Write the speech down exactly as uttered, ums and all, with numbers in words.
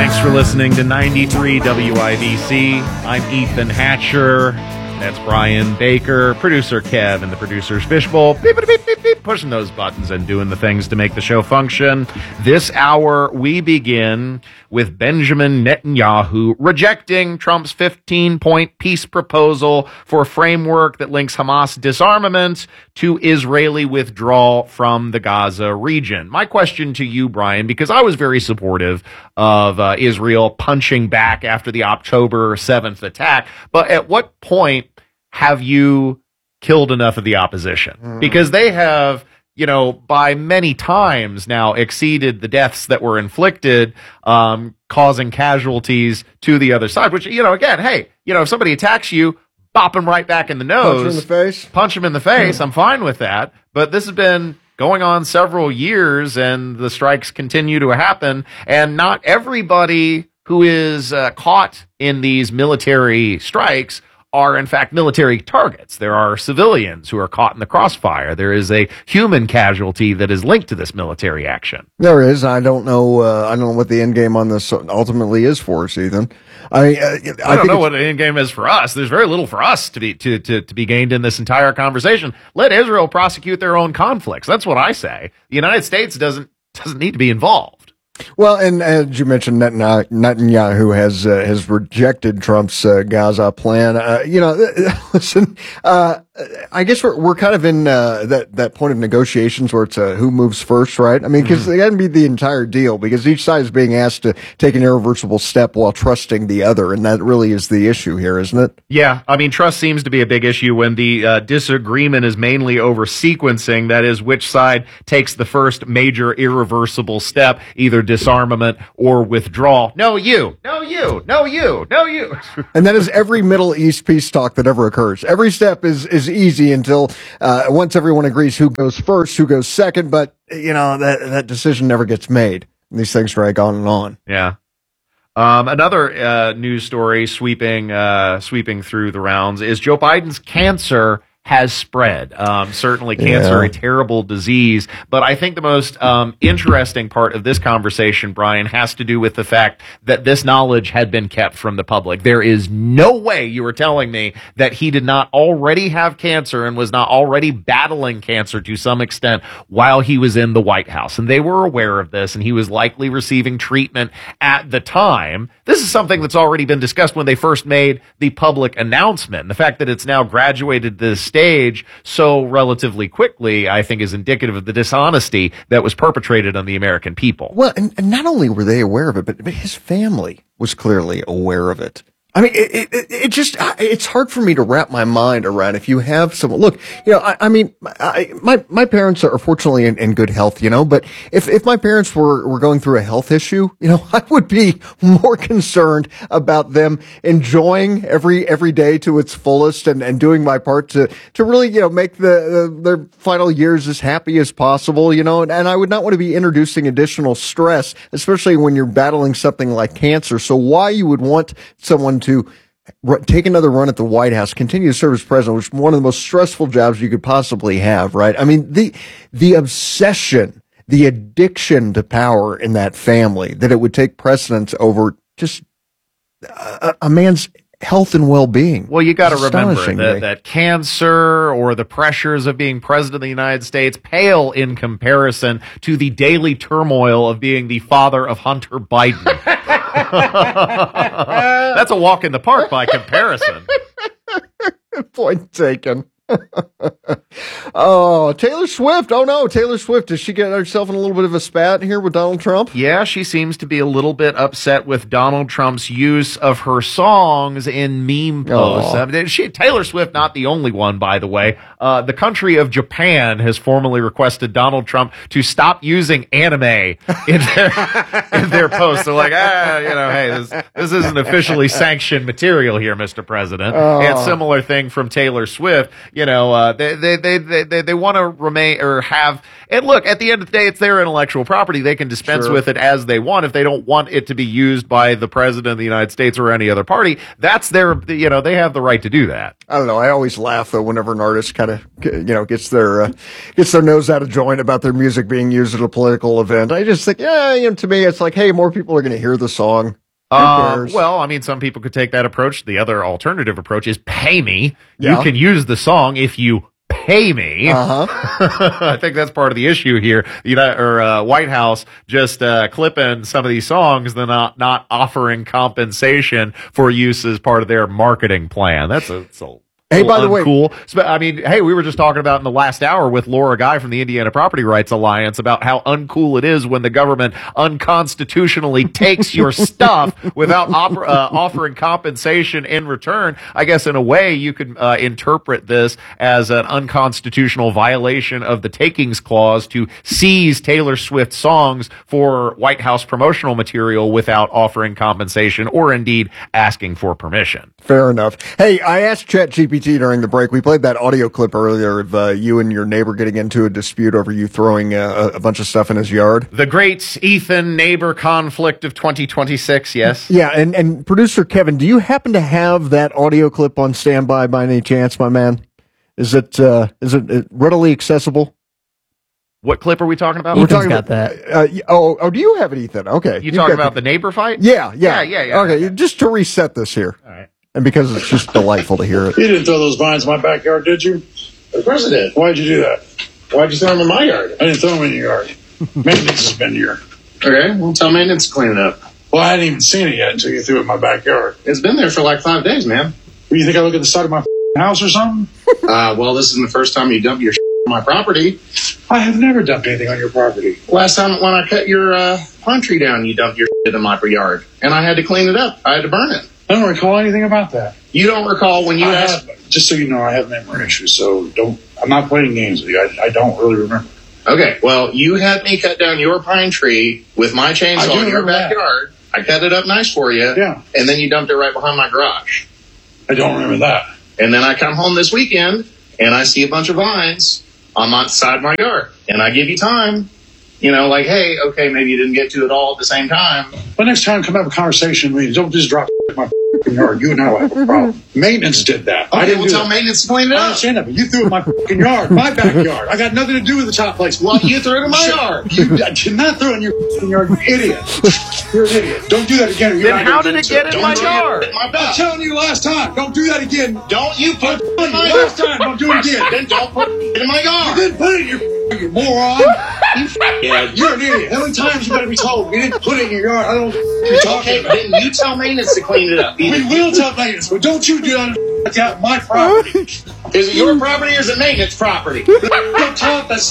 Thanks for listening to ninety-three W I B C. I'm Ethan Hatcher. That's Brian Baker, producer Kev, and the producer's Fishbowl. Beep, beep, beep, beep, beep, pushing those buttons and doing the things to make the show function. This hour, we begin with Benjamin Netanyahu rejecting Trump's fifteen-point peace proposal for a framework that links Hamas disarmament to Israeli withdrawal from the Gaza region. My question to you, Brian, because I was very supportive of uh, Israel punching back after the October seventh attack, but at what point have you killed enough of the opposition? Mm. Because they have, you know, by many times now exceeded the deaths that were inflicted, um, causing casualties to the other side, which, you know, again, hey, you know, if somebody attacks you, bop them right back in the nose. Punch them in the face. Punch them in the face. Mm. I'm fine with that. But this has been going on several years, and the strikes continue to happen, and not everybody who is uh, caught in these military strikes are in fact military targets. There are civilians who are caught in the crossfire. There is a human casualty that is linked to this military action. There is. I don't know. Uh, I don't know what the end game on this ultimately is for us, Ethan. I uh, I, I don't know what the end game is for us. There's very little for us to be to, to to be gained in this entire conversation. Let Israel prosecute their own conflicts. That's what I say. The United States doesn't doesn't need to be involved. Well, and as you mentioned, Netanyahu has uh, has rejected Trump's uh, Gaza plan. Uh, you know, listen, uh, I guess we're we're kind of in uh, that that point of negotiations where it's uh, who moves first, right? I mean, because mm-hmm. it can be the entire deal, because each side is being asked to take an irreversible step while trusting the other, and that really is the issue here, isn't it? Yeah, I mean, trust seems to be a big issue when the uh, disagreement is mainly over sequencing. That is, which side takes the first major irreversible step, either disarmament or withdrawal. No, you. No, you. No, you. No, you. And that is every Middle East peace talk that ever occurs. Every step is is easy until uh, once everyone agrees who goes first, who goes second. But, you know, that, that decision never gets made. These things drag on and on. Yeah. Um, another uh, news story sweeping uh, sweeping through the rounds is Joe Biden's cancer has spread. Um, certainly cancer, yeah. a terrible disease. But I think the most um, interesting part of this conversation, Brian, has to do with the fact that this knowledge had been kept from the public. There is no way you were telling me that he did not already have cancer and was not already battling cancer to some extent while he was in the White House. And they were aware of this, and he was likely receiving treatment at the time. This is something that's already been discussed when they first made the public announcement. And the fact that it's now graduated to this stage so relatively quickly, I think, is indicative of the dishonesty that was perpetrated on the American people. Well, and, and not only were they aware of it, but, but his family was clearly aware of it. I mean, it, it, it just, it's hard for me to wrap my mind around if you have someone, look, you know, I, I mean, I, my, my parents are fortunately in, in good health, you know, but if, if my parents were, were going through a health issue, you know, I would be more concerned about them enjoying every, every day to its fullest and, and doing my part to, to really, you know, make the, the, their final years as happy as possible, you know, and, and I would not want to be introducing additional stress, especially when you're battling something like cancer. So why you would want someone to r- take another run at the White House, continue to serve as president, which is one of the most stressful jobs you could possibly have, right? I mean, the the obsession, the addiction to power in that family, that it would take precedence over just a, a man's health and well-being. Well, you got to remember that, that cancer or the pressures of being president of the United States pale in comparison to the daily turmoil of being the father of Hunter Biden. That's a walk in the park by comparison. Point taken. Oh, Taylor Swift. Oh, no. Taylor Swift. Does she get herself in a little bit of a spat here with Donald Trump? Yeah, she seems to be a little bit upset with Donald Trump's use of her songs in meme posts. I mean, she, Taylor Swift, not the only one, by the way. Uh, the country of Japan has formally requested Donald Trump to stop using anime in their, in their posts. They're like, ah, you know, hey, this, this isn't officially sanctioned material here, Mister President. Oh. And similar thing from Taylor Swift. You know, uh, they, they, they, they, they, they want to remain or have, and look, at the end of the day, it's their intellectual property. They can dispense Sure. with it as they want. If they don't want it to be used by the president of the United States or any other party, that's their, you know, they have the right to do that. I don't know. I always laugh though whenever an artist kind of, you know, gets their uh, gets their nose out of joint about their music being used at a political event. I just think, yeah, you know, to me, it's like, hey, more people are going to hear the song. Who Uh, cares? well, I mean, some people could take that approach. The other alternative approach is pay me. Yeah. You can use the song if you pay me. Uh huh. I think that's part of the issue here. You know, or uh, White House just uh, clipping some of these songs, then not not offering compensation for use as part of their marketing plan. That's a, that's a Hey, by the way- cool. I mean, hey, we were just talking about in the last hour with Laura Guy from the Indiana Property Rights Alliance about how uncool it is when the government unconstitutionally takes your stuff without op- uh, offering compensation in return. I guess in a way you could uh, interpret this as an unconstitutional violation of the takings clause to seize Taylor Swift songs for White House promotional material without offering compensation or indeed asking for permission. Fair enough. Hey, I asked ChatGPT during the break. We played that audio clip earlier of uh, you and your neighbor getting into a dispute over you throwing uh, a bunch of stuff in his yard. The great Ethan neighbor conflict of twenty twenty-six, yes. Yeah, and, and producer Kevin, do you happen to have that audio clip on standby by any chance, my man? Is it uh, is it uh, readily accessible? What clip are we talking about? We're Ethan's talking got about that. Uh, y- oh, oh, do you have it, Ethan? Okay, You You've talking got about the neighbor fight? Yeah, yeah, Yeah, yeah, yeah. Okay, just to reset this here, All right. and because it's just delightful to hear it. You didn't throw those vines in my backyard, did you? Of course I did. Why'd you do that? Why'd you throw them in my yard? I didn't throw them in your yard. Maintenance has been here. Okay, well, tell maintenance to clean it up. Well, I hadn't even seen it yet until you threw it in my backyard. It's been there for like five days, man. Well, you think I look at the side of my house or something? Uh, well, this is the first time you dump your on my property. I have never dumped anything on your property. Last time when I cut your uh, pine tree down, you dumped your in my yard, and I had to clean it up. I had to burn it. I don't recall anything about that. You don't recall when you I asked? have, just so you know, I have memory issues, so don't. I'm not playing games with you. I, I don't really remember. Okay, well, you had me cut down your pine tree with my I chainsaw do in your remember that. backyard. I cut it up nice for you, Yeah. and then you dumped it right behind my garage. I don't remember that. And then I come home this weekend, and I see a bunch of vines on my side of my yard. And I give you time, you know, like, hey, okay, maybe you didn't get to it all at the same time. But next time, come have a conversation with me. Don't just drop in my f***ing yard. You and I will have a problem. Maintenance did that. I Okay, didn't we'll do tell that. maintenance to clean it I up. understand that, but you threw it in my f***ing yard, my backyard. I got nothing to do with the top place. Well, you threw it in my Shut- yard. You I did not throw it in your f***ing yard, you idiot. You're an idiot. Don't do that again. Or you're Then not how gonna did it do get in Don't my throw yard? it in my I'm back. telling you last time. Don't do that again. Don't you put it in my Last yard. time. Don't do it again. Then don't put it in my You yard. didn't put it in your f***ing, you moron. Yeah, You're an idiot. How many times you got to be told? You didn't put it in your yard. I don't know what you're talking okay, about. then you tell maintenance to clean it up. We Either. will tell maintenance, but don't you do that on my property. Is it your property or is it maintenance property? Don't tell it that's